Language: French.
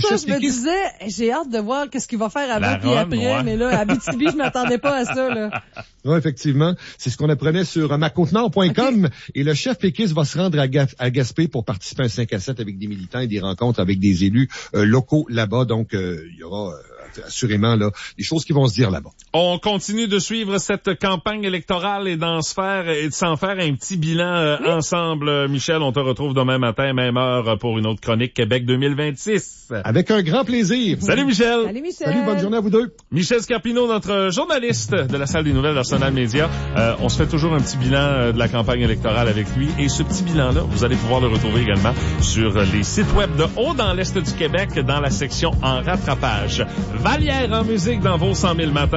ça, je me disais, j'ai hâte de voir qu'est-ce qu'il va faire avant puis après, mais là, à Abitibi, je m'attendais pas à ça, là. Oui, effectivement. C'est ce qu'on apprenait sur macontenant.com. Okay. Et le chef péquiste va se rendre à Gaspé pour participer à un 5 à 7 avec des militants et des rencontres avec des élus locaux là-bas. Donc, il y aura assurément là des choses qui vont se dire là-bas. On continue de suivre cette campagne électorale et de s'en faire un petit bilan ensemble. Michel, on te retrouve demain matin, même heure, pour une autre chronique Québec 2026. Avec un grand plaisir. Salut Michel. Salut Michel. Salut, bonne journée à vous deux. Michel Scarpino, notre journaliste de la salle des nouvelles d'Arsenal Média. On se fait toujours un petit bilan de la campagne électorale avec lui. Et ce petit bilan-là, vous allez pouvoir le retrouver également sur les sites web de Haut dans l'Est du Québec, dans la section en rattrapage. Vallière en musique dans vos 100 000 matins.